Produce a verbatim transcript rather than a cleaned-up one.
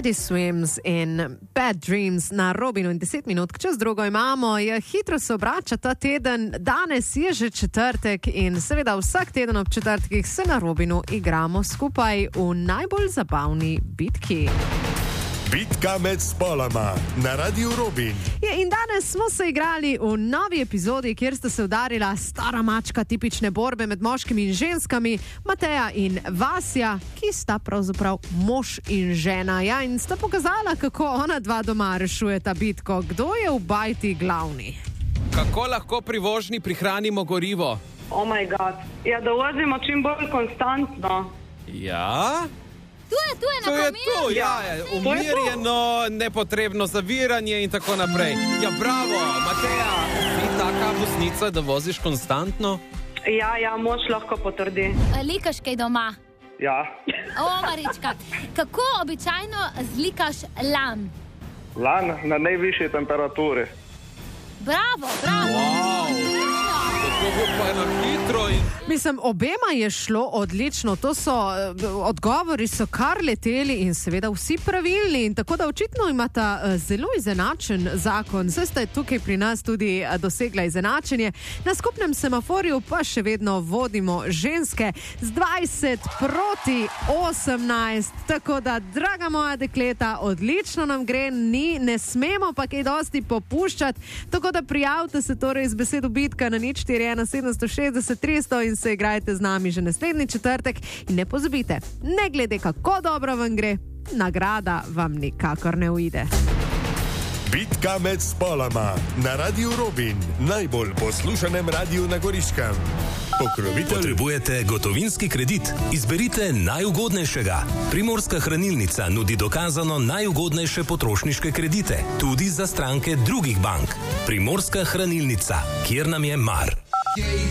Teddy Swims in Bad Dreams na Robinu in deset minut čez drugo imamo. Je, hitro se obrača ta teden, danes je že četrtek in seveda vsak teden ob četrtkih se na Robinu igramo skupaj v najbolj zabavni bitki. Bitka med spoloma na Radiu Robin. Je, in danes smo se igrali v novi epizodi, kjer sta se udarila stara mačka tipične borbe med moškimi in ženskami, Mateja in Vasja, ki sta pravzaprav mož in žena. Ja, in sta pokazala, kako ona dva doma rešujeta bitko. Kdo je v bajti glavni? Kako lahko pri vožnji prihranimo gorivo? Oh moj bog. Ja, da vozimo čim bolj konstantno. Ja? Tu je, tu je na To je pomiru. to, ja, umirjeno, nepotrebno zaviranje in tako naprej. Ja, bravo, Mateja, ti taka voznica, da voziš konstantno? Ja, ja, mož lahko potrdi. Likaš kaj doma? Ja. O, Marička, kako običajno zlikaš lan? Lan na najvišji temperaturi. Bravo, bravo. Wow. To bo pa eno hitro in... Mislim, obema je šlo odlično, to so, odgovori so kar leteli in seveda vsi pravilni, in tako da očitno imata zelo izenačen zakon. Saj ste tukaj pri nas tudi dosegla izenačenje. Na skupnem semaforju pa še vedno vodimo ženske z dvajset proti osemnajst, tako da, draga moja dekleta, odlično nam gre, ni, ne smemo pa kaj dosti popuščati, tako da prijavite se torej z besedo bitka na nič štiri ena sedem šestdeset tristo in se igrajte z nami že naslednji četrtek. In ne pozabite, ne glede kako dobro vam gre, nagrada vam nikakor ne uide. Bitka med spoloma na Radiu Robin, najbolj poslušanem radiju na Goriškem. Pokrovitelj. Potrebujete gotovinski kredit? Izberite najugodnejšega. Primorska hranilnica nudi dokazano najugodnejše potrošniške kredite, tudi za stranke drugih bank. Primorska hranilnica, kjer nam je mar.